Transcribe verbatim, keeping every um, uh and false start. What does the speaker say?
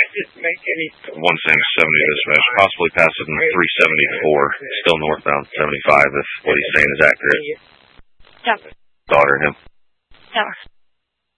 one Sam seventy dispatch, possibly passing three seventy-four, still northbound seventy-five if what he's saying is accurate. Tower. Daughter him. Tower.